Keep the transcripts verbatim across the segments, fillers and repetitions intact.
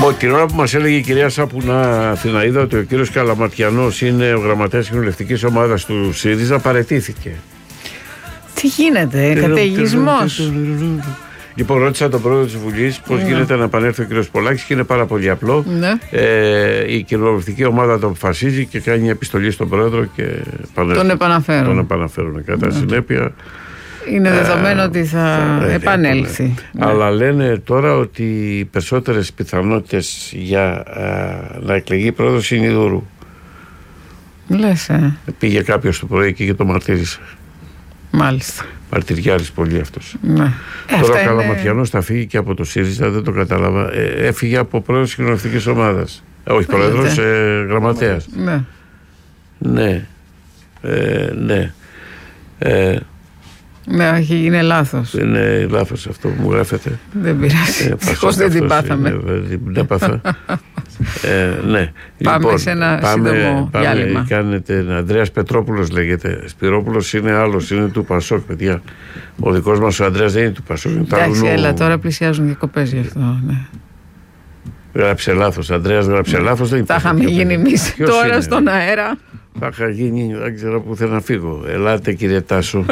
Λοιπόν, την ώρα που μας έλεγε η κυρία Σαπουνά Αθηναίδα ότι ο κύριος Καλαματιανός είναι ο γραμματέας κοινοβουλευτικής ομάδας του ΣΥΡΙΖΑ, παραιτήθηκε. Τι γίνεται, καταιγισμός. Λοιπόν, ρώτησα τον πρόεδρο της Βουλής πώς ναι. γίνεται να επανέλθει ο κύριος Πολάκης και είναι πάρα πολύ απλό. Ναι. Ε, η κοινοβουλευτική ομάδα το αποφασίζει και κάνει μια επιστολή στον πρόεδρο και τον επαναφέρουν. Τον επαναφέρουν. Κατά ναι. συνέπεια. Είναι δεδομένο ε, ότι θα, θα επανέλθει. Ναι. Ναι. Αλλά λένε τώρα ότι οι περισσότερες πιθανότητες για α, να εκλεγεί πρόεδρος είναι Ιδούρου. Λες, ε. Πήγε κάποιος το πρωί εκεί και το μαρτύρησε. Μάλιστα. Μαρτυριάρης πολύ αυτός. Ναι. Τώρα ε, ο Καλαματιανός είναι... θα φύγει και από το ΣΥΡΙΖΑ, δεν το κατάλαβα. Ε, έφυγε από πρόεδρος της κοινοβουλευτικής ομάδας. Ε, όχι πρόεδρος, ε, γραμματέας. Ναι. Ναι. Ε, ναι. Ε, ναι, όχι, είναι λάθος. Είναι λάθος αυτό που μου γράφετε. Δεν πειράζει. Ε, Ευτυχώς δεν την πάθαμε. Δεν την πάθα. ε, ναι. Πάμε λοιπόν, σε ένα πάμε, σύντομο πάμε, διάλειμμα. Κάνετε, Ανδρέας Πετρόπουλος λέγεται. Σπυρόπουλος είναι άλλος, είναι του Πασόκ, παιδιά. Ο δικός μας ο Ανδρέας δεν είναι του Πασόκ. Εντάξει, έλα, τώρα πλησιάζουν διακοπές γι' αυτό. Ναι. Γράψε λάθος. Ανδρέας γράψε λάθος. Τα είχαμε γίνει εμείς τώρα είναι, στον αέρα. Θα είχα γίνει, δεν ξέρω που θέλω να φύγω. Ελάτε κύριε Τάσο.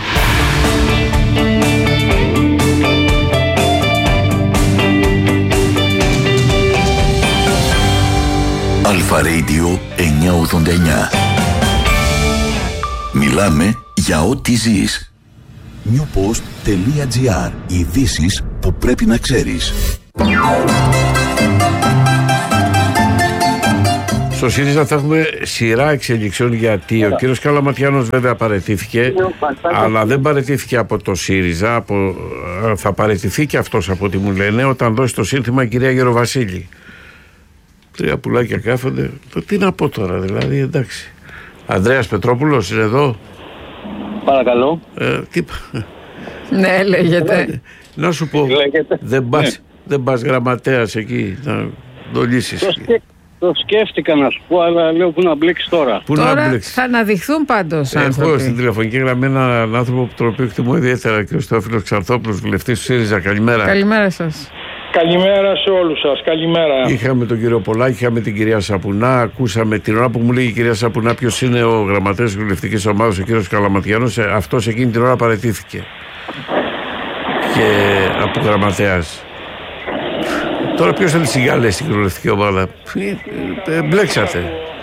Αλφα Radio εννιακόσια ογδόντα εννιά. Μιλάμε για ό,τι ζεις. newpost.gr. Ειδήσεις που πρέπει να ξέρεις. Στο ΣΥΡΙΖΑ θα έχουμε σειρά εξελιξιών, γιατί ο κύριος Καλαματιανός βέβαια παραιτήθηκε, αλλά δεν παραιτήθηκε από το ΣΥΡΙΖΑ, από, θα παραιτηθεί και αυτός από ό,τι μου λένε όταν δώσει το σύνθημα η κυρία Γεροβασίλη. Τρία πουλάκια κάθονται. Το τι να πω τώρα, δηλαδή, εντάξει. Ανδρέας Πετρόπουλος είναι εδώ. Παρακαλώ. Ε, τι... Ναι, λέγεται. Να σου πω, λέγεται. δεν πας, ναι. δεν πας γραμματέας εκεί να το λύσεις. Το, σκέ, το σκέφτηκα να σου πω, αλλά λέω που να μπλέξεις τώρα. Πού τώρα να μπλέξεις. Θα αναδειχθούν πάντως άνθρωποι. Έχω στην τηλεφωνική γραμμή έναν άνθρωπο που τον οποίο εκτιμώ ιδιαίτερα, κ. Θεόφιλος Ξανθόπουλος, βουλευτής του ΣΥΡΙΖΑ. Καλημέρα. Καλημέρα σας. Καλημέρα σε όλους σας, καλημέρα. Είχαμε τον κύριο Πολάκη, είχαμε την κυρία Σαπουνά. Ακούσαμε την ώρα που μου λέει η κυρία Σαπουνά ποιος είναι ο γραμματέας της βουλευτικής ομάδας, ο κύριος Καλαματιανός. Αυτός εκείνη την ώρα παραιτήθηκε. Και από γραμματέας. Τώρα ποιος θα τη συγκάλεσει στην βουλευτική ομάδα. Ε, μπλέξατε.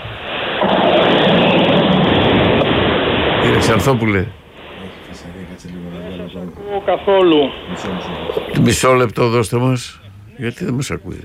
Κύριε Ξανθόπουλε. Καθόλου. Μισό λεπτό δώστε μας. Γιατί δεν μας ακούει.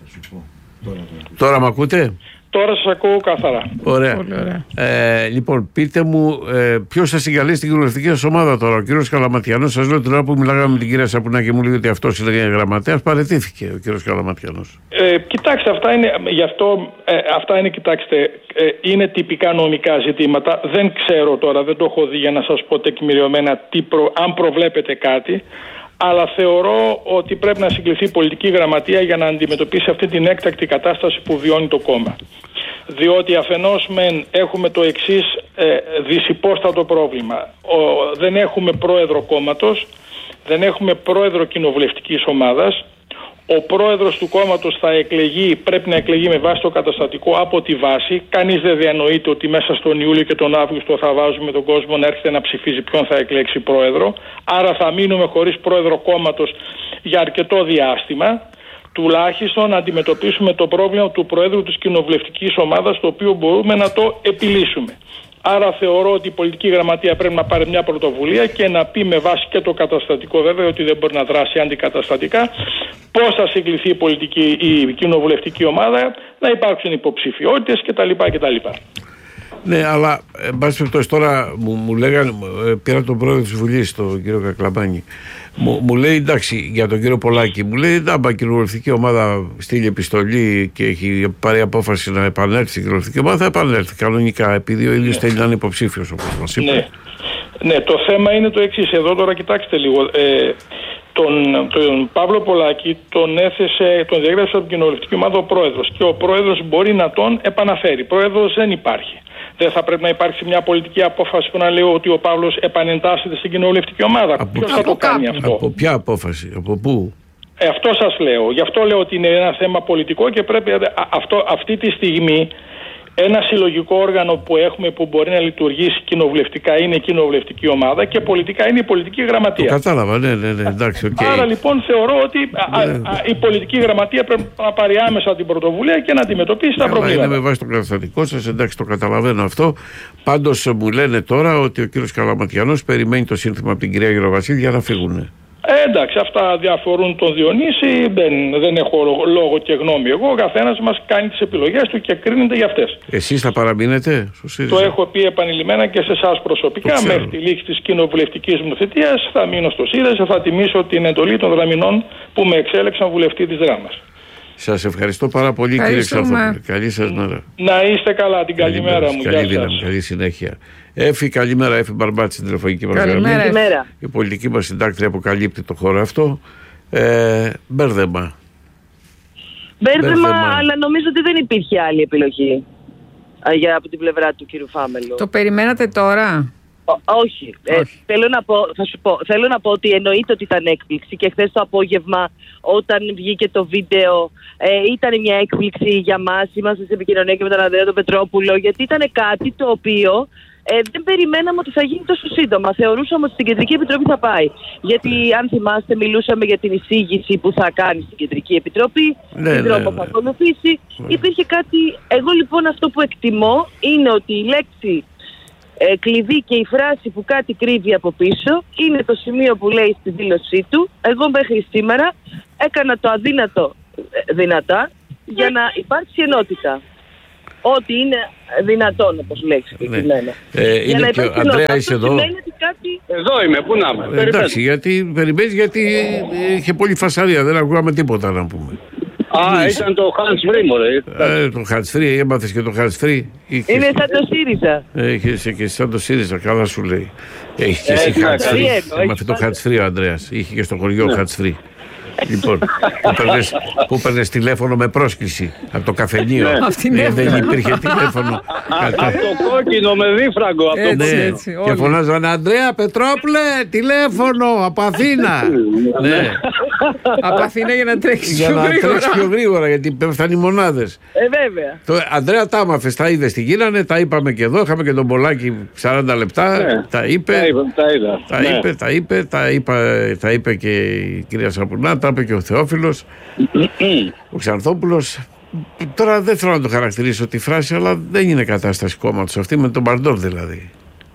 Τώρα με ακούτε? Τώρα σας ακούω καθαρά. Ωραία. ωραία. Ε, λοιπόν, πείτε μου ε, ποιος θα συγκαλέσει την κοινοβουλευτική σας ομάδα τώρα. Ο κύριος Καλαματιανός, σας λέω την ώρα που μιλάγαμε με την κυρία Σαπουνά και μου λέει ότι αυτός είναι γραμματέας, παραιτήθηκε ο κύριος Καλαματιανός. Ε, κοιτάξτε, αυτά είναι, γι' αυτό, ε, αυτά είναι, κοιτάξτε, ε, είναι τυπικά νομικά ζητήματα. Δεν ξέρω τώρα, δεν το έχω δει για να σας πω τεκμηριωμένα τι προ, αν προβλέπετε κάτι. Αλλά θεωρώ ότι πρέπει να συγκληθεί η πολιτική γραμματεία για να αντιμετωπίσει αυτή την έκτακτη κατάσταση που βιώνει το κόμμα. Διότι αφενός μεν έχουμε το εξής ε, δυσυπόστατο πρόβλημα. Ο, δεν έχουμε πρόεδρο κόμματος, δεν έχουμε πρόεδρο κοινοβουλευτικής ομάδας. Ο πρόεδρος του κόμματος θα εκλεγεί, πρέπει να εκλεγεί με βάση το καταστατικό από τη βάση. Κανείς δεν διανοείται ότι μέσα στον Ιούλιο και τον Αύγουστο θα βάζουμε τον κόσμο να έρχεται να ψηφίζει ποιον θα εκλέξει πρόεδρο. Άρα θα μείνουμε χωρίς πρόεδρο κόμματος για αρκετό διάστημα. Τουλάχιστον να αντιμετωπίσουμε το πρόβλημα του πρόεδρου της κοινοβουλευτικής ομάδας, το οποίο μπορούμε να το επιλύσουμε. Άρα θεωρώ ότι η πολιτική γραμματεία πρέπει να πάρει μια πρωτοβουλία και να πει με βάση και το καταστατικό, βέβαια, ότι δεν μπορεί να δράσει αντικαταστατικά, πώς θα συγκληθεί η, πολιτική, η κοινοβουλευτική ομάδα, να υπάρξουν υποψηφιότητες κτλ. κτλ. Ναι, αλλά εν πάση περιπτώσει τώρα μου, μου λέγανε, πήρα τον πρόεδρο της Βουλής, τον κύριο Κακλαμπάνη. Μου, μου λέει εντάξει για τον κύριο Πολάκη, μου λέει εντάξει, η κοινοβουλευτική ομάδα στείλει επιστολή και έχει πάρει απόφαση να επανέλθει στην κοινοβουλευτική ομάδα, θα επανέλθει κανονικά, επειδή ο ίδιος θέλει να είναι υποψήφιος, όπως μας είπε. Ναι. ναι, το θέμα είναι το εξής. Εδώ τώρα κοιτάξτε λίγο. Ε, τον, τον Παύλο Πολάκη τον έθεσε, τον διέγραψε από την κοινοβουλευτική ομάδα ο πρόεδρος και ο πρόεδρος μπορεί να τον επαναφέρει. Πρόεδρος δεν υπάρχει. Δεν θα πρέπει να υπάρξει μια πολιτική απόφαση που να λέει ότι ο Παύλος επανεντάσσεται στην κοινοβουλευτική ομάδα? Ποιος θα το κάνει αυτό? Από ποια απόφαση, από πού? Ε, αυτό σας λέω. Γι' αυτό λέω ότι είναι ένα θέμα πολιτικό και πρέπει αυτό, αυτή τη στιγμή ένα συλλογικό όργανο που έχουμε που μπορεί να λειτουργήσει κοινοβουλευτικά είναι η κοινοβουλευτική ομάδα και πολιτικά είναι η πολιτική γραμματεία. Το κατάλαβα, ναι, ναι, ναι, εντάξει, okay. Άρα λοιπόν θεωρώ ότι α, α, α, η πολιτική γραμματεία πρέπει να πάρει άμεσα την πρωτοβουλία και να αντιμετωπίσει τα προβλήματα. Είναι με βάση το καταστατικό σας, εντάξει, το καταλαβαίνω αυτό. Πάντως μου λένε τώρα ότι ο κύριος Καλαματιανός περιμένει το σύνθημα από την κυρία Γεροβασίλη για να φύγουνε. Ε, εντάξει, αυτά διαφορούν τον Διονύση, δεν, δεν έχω λόγο και γνώμη εγώ. Ο καθένας μας κάνει τις επιλογές του και κρίνεται για αυτές. Εσείς θα παραμείνετε στο ΣΥΡΙΖΑ? Το έχω πει επανειλημμένα και σε εσάς προσωπικά. Μέχρι τη λήξη της κοινοβουλευτικής μου θητείας θα μείνω στο ΣΥΡΙΖΑ, θα τιμήσω την εντολή των Δραμηνών που με εξέλεξαν βουλευτή της Δράμας. Σας ευχαριστώ πάρα πολύ, κύριε Ξανθόπουλε. Καλή σας μέρα. Να είστε καλά, την καλημέρα καλή μου. Καλή δύναμη, καλή συνέχεια. Έφη, καλημέρα, Έφη Μπαρμπάτση στην τηλεφωνική μας γραμμή. Καλημέρα. Η πολιτική μας συντάκτρια αποκαλύπτει το χώρο αυτό. Ε, μπέρδεμα. Μπέρδεμα, αλλά νομίζω ότι δεν υπήρχε άλλη επιλογή για, από την πλευρά του κύριου Φάμελου. Το περιμένατε τώρα? Ό, όχι. όχι. Ε, θέλω, να πω, θα σου πω, θέλω να πω ότι εννοείται ότι ήταν έκπληξη και χθες το απόγευμα όταν βγήκε το βίντεο ε, ήταν μια έκπληξη για μας. Είμαστε σε επικοινωνία και με τον Ανδρέα τον Πετρόπουλο, γιατί ήταν κάτι το οποίο ε, δεν περιμέναμε ότι θα γίνει τόσο σύντομα. Θεωρούσαμε ότι στην Κεντρική Επιτροπή θα πάει. Γιατί αν θυμάστε μιλούσαμε για την εισήγηση που θα κάνει στην Κεντρική Επιτροπή, ναι, τι δρόμο ναι, θα ακολουθήσει. Ναι. Υπήρχε κάτι. Εγώ λοιπόν αυτό που εκτιμώ είναι ότι η λέξη Ε, κλειδί και η φράση που κάτι κρύβει από πίσω είναι το σημείο που λέει στη δήλωσή του. Εγώ μέχρι σήμερα έκανα το αδύνατο ε, δυνατά για να υπάρξει ενότητα. Ό,τι είναι δυνατόν, όπως λέει συγκεκριμένα. Ε, είναι να και ο Ανδρέα, είσαι εδώ? Κάτι... Εδώ είμαι, πού να είμαι. Ε, εντάξει, γιατί περιμένεις, γιατί είχε πολύ φασαρία, δεν ακούγαμε τίποτα να πούμε. Α, ήταν το hands free, μωρέ. Ε, το hands free, έμαθες και το hands free. Είναι σαν το ΣΥΡΙΖΑ. Είχε και σαν το ΣΥΡΙΖΑ, καλά σου λέει. Έχει και εσύ hands free. Έμαθε το hands free ο Ανδρέας. Είχε και στο χωριό hands free. Λοιπόν, που παίρνες τηλέφωνο με πρόσκληση από το καφενείο. Ναι, δεν υπήρχε τηλέφωνο. Από το κόκκινο με δίφραγκο. Και φωνάζανε Ανδρέα Πετρόπουλε, τηλέφωνο από Αθήνα. Από Αθήνα για να τρέξει Για να τρέξει πιο γρήγορα, γιατί πέφταν οι μονάδες. Ε, βέβαια. Ανδρέα, τα άμαθες, τα είδες τι γίνανε, τα είπαμε και εδώ. Είχαμε και τον Πολάκη σαράντα λεπτά. Τα είπε, τα είπε, τα είπε και η κυρία Σαπουνά. Τα είπε και ο Θεόφιλος, ο Ξανθόπουλος. Τώρα δεν θέλω να το χαρακτηρίσω τη φράση, αλλά δεν είναι κατάσταση κόμματος αυτή, με τον Μπαρντόρ δηλαδή.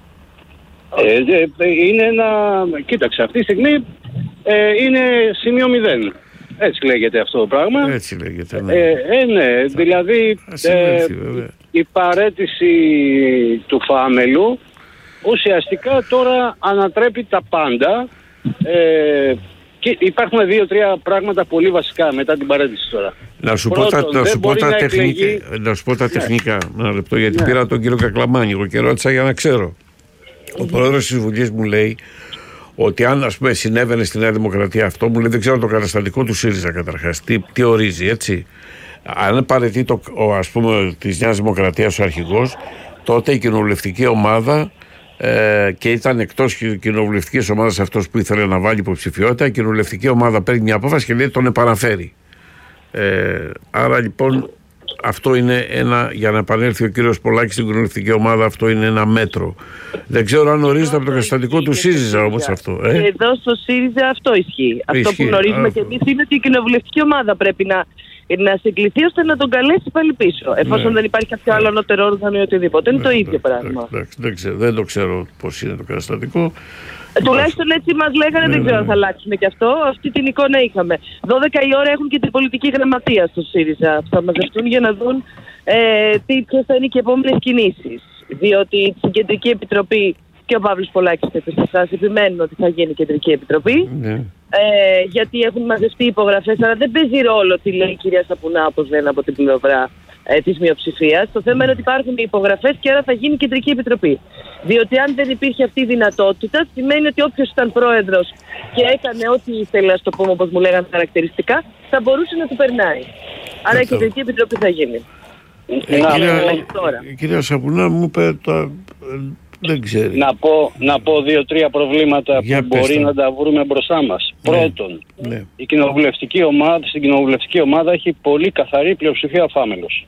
Ε, είναι ένα... Κοίταξε, αυτή τη στιγμή ε, είναι σημείο μηδέν. Έτσι λέγεται αυτό το πράγμα. Έτσι λέγεται, ναι. Ε, ε, ναι, δηλαδή ε, η παραίτηση του Φάμελου ουσιαστικά τώρα ανατρέπει τα πάντα. Ε, Και υπάρχουν δύο-τρία πράγματα πολύ βασικά μετά την παρέτηση τώρα. Να σου πω τα, να σου πω τα, τεχνικά, να σου πω τα τεχνικά. Ένα λεπτό, γιατί yeah. πήρα τον κύριο Κακλαμάνη. Εγώ και ρώτησα για να ξέρω. Ο πρόεδρος της Βουλής μου λέει ότι αν, ας πούμε, συνέβαινε στη Νέα Δημοκρατία αυτό, μου λέει δεν ξέρω το καταστατικό του ΣΥΡΙΖΑ καταρχάς. Τι, τι ορίζει, έτσι. Αν παραιτεί το, ο, ας πούμε, της Νέας Δημοκρατίας ο αρχηγός, τότε η κοινοβουλευτική ομάδα. Ε, και ήταν εκτός κοινοβουλευτικής ομάδας αυτός που ήθελε να βάλει υποψηφιότητα. Η κοινοβουλευτική ομάδα παίρνει μια απόφαση και λέει τον επαναφέρει. Ε, άρα λοιπόν αυτό είναι ένα, για να επανέλθει ο κύριος Πολάκης στην κοινοβουλευτική ομάδα, αυτό είναι ένα μέτρο. Δεν ξέρω αν ορίζεται από το καταστατικό του ΣΥΡΙΖΑ όμως αυτό. Ε? Εδώ στο ΣΥΡΙΖΑ αυτό ισχύει. Αυτό ισχύει. Που γνωρίζουμε και εμείς είναι ότι η κοινοβουλευτική ομάδα πρέπει να, να συγκληθεί ώστε να τον καλέσει πάλι πίσω. Εφόσον ναι. δεν υπάρχει κάποιο άλλο ανώτερο όργανο ή οτιδήποτε. Είναι ναι, το ίδιο ναι, πράγμα. Ναι, δεν, ξέρω, δεν το ξέρω πώς είναι το καταστατικό. Ε, τουλάχιστον έτσι μας λέγανε, ναι, δεν ξέρω αν θα αλλάξουμε και αυτό. Αυτή την εικόνα είχαμε. δώδεκα η ώρα έχουν και την πολιτική γραμματεία στο ΣΥΡΙΖΑ. Θα μαζευτούν για να δουν ε, ποιες θα είναι και οι επόμενες κινήσεις. Διότι στην Κεντρική Επιτροπή και ο Παύλος Πολάκης και εσάς επιμένουν ότι θα γίνει Κεντρική Επιτροπή. Ναι. Ε, γιατί έχουν μαζευτεί υπογραφές, αλλά δεν παίζει ρόλο τι λέει η κυρία Σαπουνά, όπως λένε από την πλευρά ε, της μειοψηφίας. Το θέμα είναι ότι υπάρχουν οι υπογραφές και άρα θα γίνει Κεντρική Επιτροπή. Διότι αν δεν υπήρχε αυτή η δυνατότητα, σημαίνει ότι όποιος ήταν πρόεδρος και έκανε ό,τι ήθελε, ας το πούμε όπως μου λέγανε χαρακτηριστικά, θα μπορούσε να του περνάει. Άρα η Κεντρική Επιτροπή θα γίνει. Η κυρία, κυρία Σαπουνά μου είπε, το, Δεν ξέρει. Να πω, να πω δύο-τρία προβλήματα Για που μπορεί πες τα. να τα βρούμε μπροστά μας. Ναι. Πρώτον, Ναι. η κοινοβουλευτική ομάδα, στην κοινοβουλευτική ομάδα έχει πολύ καθαρή πλειοψηφία ο Φάμελος.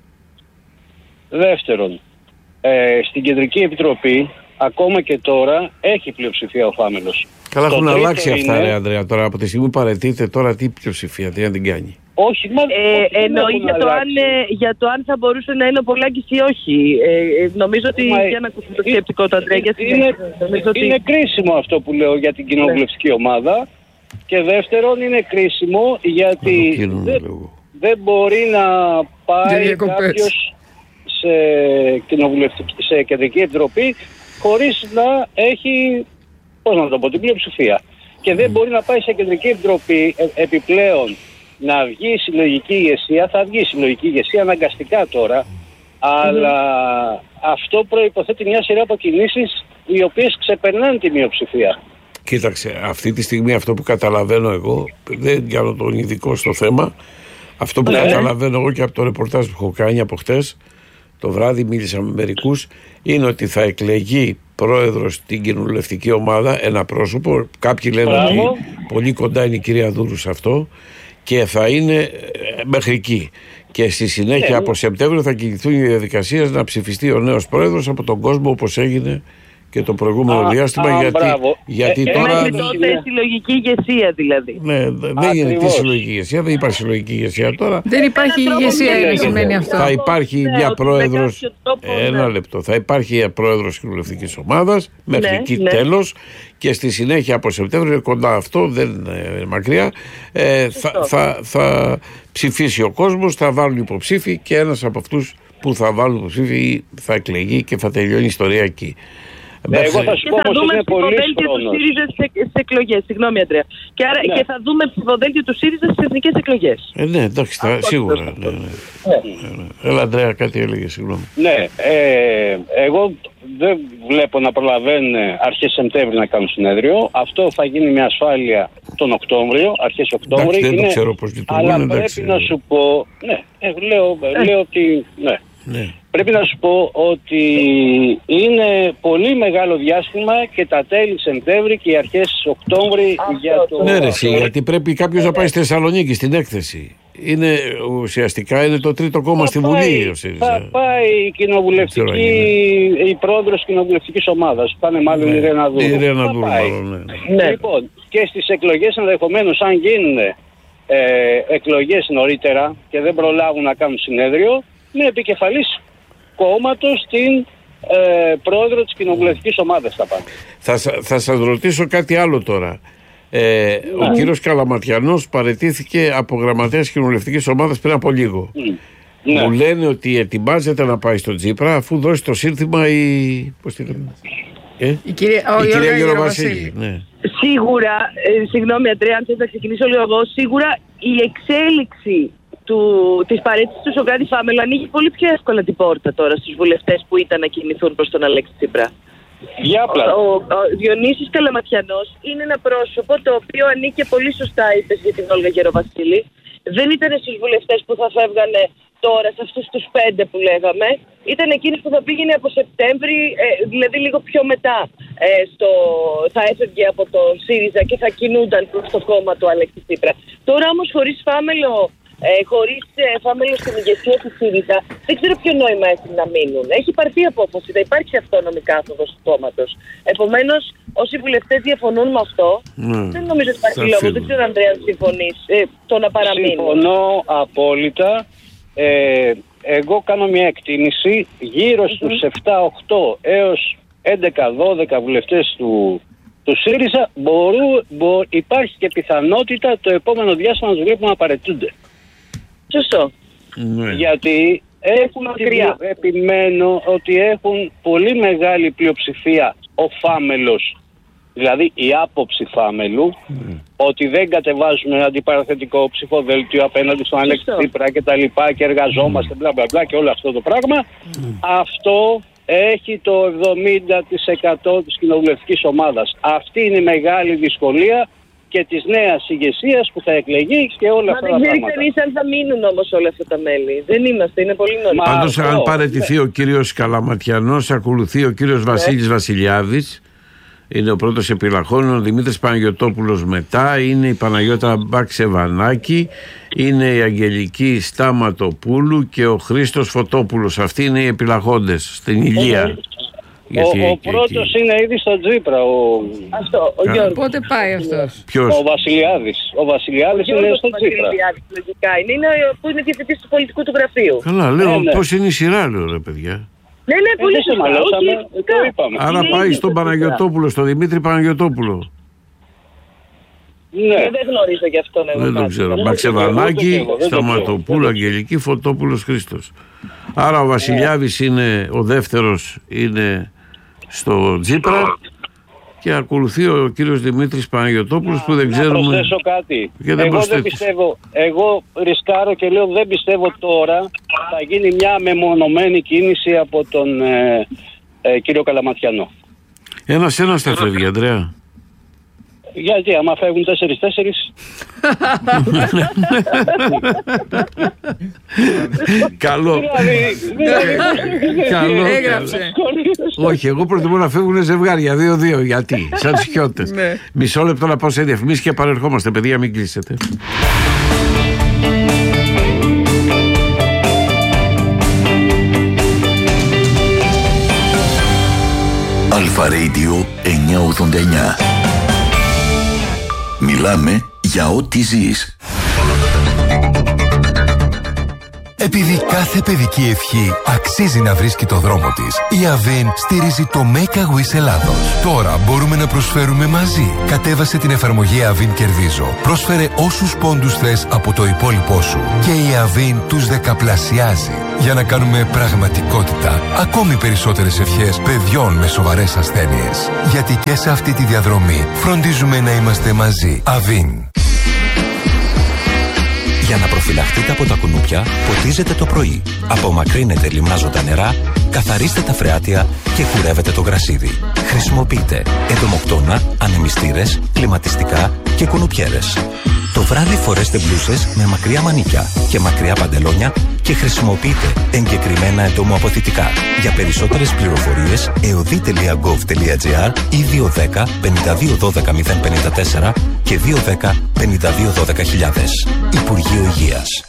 Δεύτερον, ε, στην Κεντρική Επιτροπή, ακόμα και τώρα, έχει πλειοψηφία ο Φάμελος. Καλά, Το έχουν τρίτο αλλάξει αυτά, είναι- ρε Ανδρέα. Τώρα από τη στιγμή που παραιτείται, τώρα τι πλειοψηφία, τι να την κάνει. Όχι, μα, Ε, όχι, δεν εννοεί έχουν για το, αν, αλλάξει. ε, για το αν θα μπορούσε να είναι ο Πολάκης ή όχι. Ε, ε, νομίζω ότι Μα, για να ακούσουμε το σκεπτικό του Αντρέα. γιατί Είναι, νομίζω ότι- είναι κρίσιμο αυτό που λέω για την κοινοβουλευτική ομάδα. Και δεύτερον, είναι κρίσιμο γιατί Να το κλείνουμε δεν, λίγο. δεν μπορεί να Για πάει διακοπές. κάποιος σε, κοινοβουλευτική, σε κεντρική επιτροπή χωρίς να έχει, πώς να το πω, την πλειοψηφία. Και δεν μπορεί να πάει σε κεντρική επιτροπή ε, επιπλέον να βγει η συλλογική ηγεσία. Θα βγει η συλλογική ηγεσία αναγκαστικά τώρα, αλλά αυτό προϋποθέτει μια σειρά από κινήσεις οι οποίες ξεπερνάνε τη μειοψηφία. Κοίταξε, αυτή τη στιγμή αυτό που καταλαβαίνω εγώ, δεν κάνω τον ειδικό στο θέμα, αυτό που Ναι. καταλαβαίνω εγώ και από το ρεπορτάζ που έχω κάνει από χτες, το βράδυ μίλησα με μερικούς, είναι ότι θα εκλεγεί πρόεδρος στην κοινοβουλευτική ομάδα ένα πρόσωπο, κάποιοι λένε Μπράβο. ότι πολύ κοντά είναι η κυρία Δούρου σε αυτό, και θα είναι ε, μέχρι εκεί. Και στη συνέχεια Ναι. από Σεπτέμβριο θα κινηθούν οι διαδικασίες να ψηφιστεί ο νέος πρόεδρος από τον κόσμο, όπως έγινε και το προηγούμενο Α, διάστημα, α, γιατί, μπράβο. γιατί Ε, ε, τώρα... Μέχρι τότε συλλογική ηγεσία δηλαδή. Ναι, δε- δεν είναι τι Ακριβώς. συλλογική ηγεσία, δεν υπάρχει συλλογική ηγεσία τώρα. Δεν υπάρχει τρόπο ηγεσία, μιλάει. είναι σημαίνει αυτό. Θα υπάρχει Ναι, μια ότι με πρόεδρος, κάποιο τρόπο, ένα ναι. λεπτό, θα υπάρχει μια πρόεδρος κοινοβουλευτικής ομάδας, μέχρι Ναι, εκεί ναι. τέλος, και στη συνέχεια από Σεπτέμβριο, είναι κοντά αυτό, δεν είναι μακριά, ε, θα, θα, θα ψηφίσει ο κόσμος, θα βάλουν υποψήφοι και ένας από αυτούς που θα βάλουν υποψήφοι θα εκλεγεί και θα τελειώνει η ιστορία εκεί. Ναι, εγώ θα σου Και πω θα όμως δούμε είναι πολύ ψηφοδέλτιο του χρόνος. ΣΥΡΙΖΑ στις εκλογές. Συγγνώμη, Αντρέα. Και, άρα, Ναι. και θα δούμε ψηφοδέλτιο του ΣΥΡΙΖΑ στις εθνικές εκλογές. Ε, ναι, εντάξει, θα, σίγουρα. Ναι, ναι. Ναι, ναι. Έλα, Ανδρέα, κάτι έλεγε, συγγνώμη. Ναι, ε, εγώ δεν βλέπω να προλαβαίνουν αρχές Σεπτέμβρη να κάνουν συνέδριο. Αυτό θα γίνει με ασφάλεια τον Οκτώβριο, αρχές Οκτώβρη. Εντάξει, δεν το Είναι- ξέρω πώς λειτουργούν, Αλλά εντάξει. πρέπει να σου πω, ναι, ε, λέω, λέω ότι, ναι. Ναι. Πρέπει να σου πω ότι είναι πολύ μεγάλο διάστημα και τα τέλη Σεπτέμβρη και οι αρχές Οκτώβρη για το... Ναι, ρε, εσύ, γιατί πρέπει κάποιο να πάει στη Θεσσαλονίκη στην έκθεση. Είναι, ουσιαστικά είναι το τρίτο κόμμα στη Βουλή ο Θα ΣΥΡΙΖΑ. πάει η κοινοβουλευτική, Δεν ξέρω, η πρόεδρος κοινοβουλευτικής ομάδας. Πάνε μάλλον η Ρένα Δούρου. Η Ρένα Θα Δούρου, πάει. μάλλον, ναι. Ναι. Λοιπόν, και στις εκλογές ενδεχομένως αν γίνουν ε, εκλογές νωρίτερα και δεν προλάβουν να κάνουν συνέδριο, με επικεφαλής κόμματος την ε, πρόεδρο της κοινοβουλευτικής ομάδας θα πάνε. Θα, σα- θα σας ρωτήσω κάτι άλλο τώρα. Ε, ο κύριος Καλαματιανός παραιτήθηκε από γραμματέας κοινοβουλευτικής ομάδας πριν από λίγο. Ναι. Μου λένε ότι ετοιμάζεται να πάει στο Τσίπρα αφού δώσει το σύνθημα η... Πώς τη λέμε? Ε? Η κυρία, ο, η κυρία Γιώργα Γεροβασίλη. Γεροβασίλη. Ναι. Σίγουρα, ε, συγγνώμη Αντρέα, αν θες να ξεκινήσω λίγο εγώ, σίγουρα η εξέλιξη του, της παρέτησης του Σωκράτη Φάμελου ανοίγει πολύ πιο εύκολα την πόρτα τώρα στους βουλευτές που ήταν να κινηθούν προς τον Αλέξη Τσίπρα. Για απλά. Ο, ο Διονύσης Καλαματιανός είναι ένα πρόσωπο το οποίο ανήκε πολύ σωστά, είπες για την Όλγα Γεροβασίλη. Δεν ήταν στους βουλευτές που θα φεύγανε τώρα, σε αυτούς τους πέντε που λέγαμε. Ήταν εκείνος που θα πήγαινε από Σεπτέμβρη, ε, δηλαδή λίγο πιο μετά, ε, στο, θα έφευγε από το ΣΥΡΙΖΑ και θα κινούνταν προς το κόμμα του Αλέξη Τσίπρα. Τώρα όμως χωρίς Φάμελο, ε, χωρίς ε, Φάμελο στην ηγεσία του ΣΥΡΙΖΑ, δεν ξέρω ποιο νόημα έχει να μείνουν. Έχει πάρθει απόφαση, θα υπάρξει αυτόνομη κάθοδος του κόμματος. Επομένως, όσοι βουλευτές διαφωνούν με αυτό, Ναι. δεν νομίζω ότι υπάρχει Θα λόγο. φύγουν. Δεν ξέρω, Ανδρέα, αν συμφωνείς, ε, το να παραμείνουν. Συμφωνώ απόλυτα. Ε, εγώ κάνω μια εκτίμηση γύρω στους επτά οκτώ έως έντεκα δώδεκα βουλευτές του, του ΣΥΡΙΖΑ μπορούν, μπο, υπάρχει και πιθανότητα το επόμενο διάστημα να τους βλέπουμε να παραιτούνται. Σωστό. Ναι. Γιατί έχουν, μακριά. επιμένω ότι έχουν πολύ μεγάλη πλειοψηφία ο Φάμελος, δηλαδή η άποψη Φάμελου, ότι δεν κατεβάζουμε αντιπαραθετικό ψηφοδέλτιο απέναντι στον Αλέξη Σωστό. Τσίπρα και τα λοιπά και εργαζόμαστε μπλα μπλα μπλα και όλο αυτό το πράγμα. Αυτό έχει το εβδομήντα τοις εκατό της κοινοβουλευτικής ομάδας. Αυτή είναι η μεγάλη δυσκολία και της νέας ηγεσίας που θα εκλεγεί και όλα Μα αυτά δεν τα ξέρει πράγματα. κανείς αν θα μείνουν όμως όλα αυτά τα μέλη. Δεν είμαστε, είναι πολύ νωρίς. Πάντως, αυτό, αν παραιτηθεί ο κύριος Καλαματιανός, ακολουθεί ο κύριος Βασίλης Βασιλιάδης. Είναι ο πρώτος επιλαχών, ο Δημήτρης Παναγιωτόπουλος μετά, είναι η Παναγιώτα Μπαξεβανάκη, είναι η Αγγελική Σταματοπούλου και ο Χρήστος Φωτόπουλος. Αυτοί είναι οι επιλαχόντες στην Ηλία. Ο, ο πρώτος είναι ήδη στο Τζίπρα, ο, Αυτό, ο Κα... Γιώργος. Πότε πάει αυτός? Ποιος? ο Βασιλιάδης. Ο Βασιλιάδης είναι Γιώργος στο Τζίπρα. Βασιλιάδης, λογικά είναι, είναι ο- που είναι διευθυντής του πολιτικού του γραφείου. Καλά, λέω, Ναι, ναι. πώς είναι η σειρά, λέω, ρε παιδιά. Ναι, ναι, Ε, πολύ δεν σε σωστά. μαλώσαμε, Όχι, το φυσικά. είπαμε. Άρα Είναι πάει ήδη στον στο Παναγιωτόπουλο, στον Δημήτρη Παναγιωτόπουλο. Ναι. Ε, Δεν γνωρίζω γι' αυτό να Δεν το ξέρω. Μπαξεβανάκη, δεν το Σταματοπούλου, ξέρω. Αγγελική, Φωτόπουλος, Χρήστος. Άρα ο Βασιλιάδης είναι ο δεύτερος, είναι στο Τζίπρα και ακολουθεί ο κύριος Δημήτρης Παναγιωτόπουλος που δεν Να ξέρουμε. προσθέσω κάτι. Και δεν εγώ δεν προσθέτεις. πιστεύω, εγώ ρισκάρω και λέω δεν πιστεύω τώρα θα γίνει μια μεμονωμένη κίνηση από τον ε, ε, κύριο Καλαματιανό. Ένας ένας θα φεύγει, Ανδρέα. Γιατί άμα φεύγουν τέσσερις-τέσσερις. Καλό. δηλαδή, δηλαδή, Καλό. Έγραψε. Όχι, εγώ προτιμώ να φεύγουν ζευγάρια δύο-δύο. Γιατί, σαν σιώτες. Ναι. Μισό λεπτό να πάω σε διαφημίσεις και επανερχόμαστε, παιδιά, μην κλείσετε. Αλφα Radio εννιακόσια ογδόντα εννιά. Μιλάμε για ό,τι ζεις. Επειδή κάθε παιδική ευχή αξίζει να βρίσκει το δρόμο της, η Avin στηρίζει το Make a Wish Ελλάδος. Τώρα μπορούμε να προσφέρουμε μαζί. Κατέβασε την εφαρμογή Avin Κερδίζω. Πρόσφερε όσους πόντους θες από το υπόλοιπό σου και η Avin τους δεκαπλασιάζει. Για να κάνουμε πραγματικότητα ακόμη περισσότερες ευχές παιδιών με σοβαρές ασθένειες. Γιατί και σε αυτή τη διαδρομή φροντίζουμε να είμαστε μαζί. Avin. Για να προφυλαχτείτε από τα κουνούπια, ποτίζετε το πρωί. Απομακρύνετε λιμνάζοντα νερά, καθαρίστε τα φρεάτια και κουρεύετε το γρασίδι. Χρησιμοποιείτε εντομοκτώνα, ανεμιστήρες, κλιματιστικά και κουνουπιέρες. Το βράδυ φορέστε μπλούσες με μακριά μανίκια και μακριά παντελόνια και χρησιμοποιείτε εγκεκριμένα εντομοαποθητικά. Για περισσότερες πληροφορίες εωδή τελεία γκοβ τελεία τζι άρ ή δύο δέκα πενήντα δύο δώδεκα μηδέν πενήντα τέσσερα και δύο δέκα πενήντα δύο δώδεκα χιλιάδες. Υπουργείο Υγείας.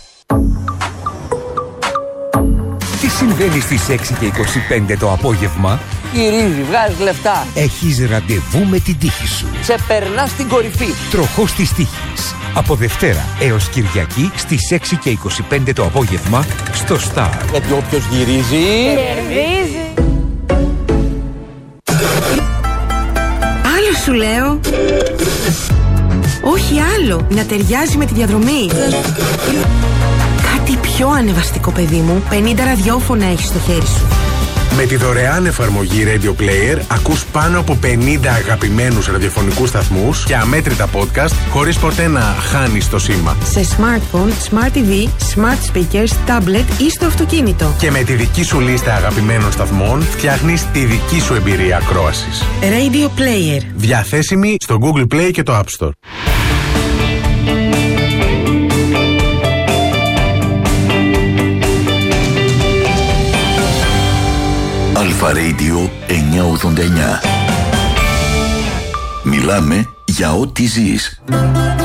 Τι συμβαίνει στις έξι και είκοσι πέντε το απόγευμα? Γυρίζει, βγάζει λεφτά. Έχεις ραντεβού με την τύχη σου. Σε περνά στην κορυφή. Τροχός της τύχης. Από Δευτέρα έως Κυριακή στις έξι και είκοσι πέντε το απόγευμα στο Star. Γιατί όποιος γυρίζει... Κερδίζει. Άλλο σου λέω. Όχι άλλο. Να ταιριάζει με τη διαδρομή. Κάτι πιο ανεβαστικό, παιδί μου. πενήντα ραδιόφωνα έχεις στο χέρι σου. Με τη δωρεάν εφαρμογή Radio Player ακούς πάνω από πενήντα αγαπημένους ραδιοφωνικούς σταθμούς και αμέτρητα podcast χωρίς ποτέ να χάνεις το σήμα. Σε smartphone, smart τι βι, smart speakers, tablet ή στο αυτοκίνητο. Και με τη δική σου λίστα αγαπημένων σταθμών φτιάχνεις τη δική σου εμπειρία ακρόασης. Radio Player. Διαθέσιμη στο Google Play και το App Store. Αλφα Radio εννιακόσια ογδόντα εννιά. Μιλάμε για ό,τι ζεις.